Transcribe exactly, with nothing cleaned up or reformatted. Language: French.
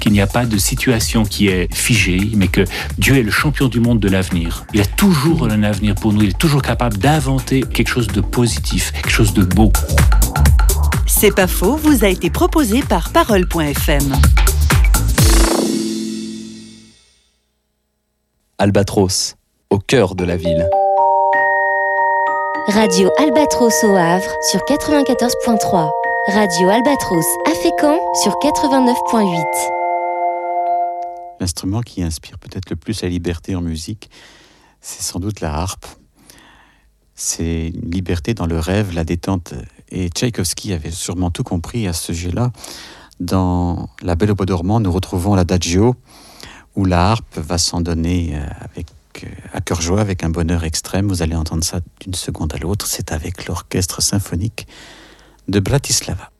qu'il n'y a pas de situation qui est figée, mais que Dieu est le champion du monde de l'avenir. Il a toujours un avenir pour nous, il est toujours capable d'inventer quelque chose de positif, quelque chose de beau. C'est pas faux, vous a été proposé par parole point f m. Albatros, au cœur de la ville. Radio Albatros au Havre sur quatre-vingt-quatorze point trois. Radio Albatros à Fécamp sur quatre-vingt-neuf point huit. L'instrument qui inspire peut-être le plus la liberté en musique, c'est sans doute la harpe. C'est une liberté dans le rêve, la détente. Et Tchaïkovski avait sûrement tout compris à ce sujet-là. Dans La Belle au bois dormant, nous retrouvons l'adagio, où la harpe va s'en donner avec, à cœur joie, avec un bonheur extrême. Vous allez entendre ça d'une seconde à l'autre. C'est avec l'orchestre symphonique de Bratislava.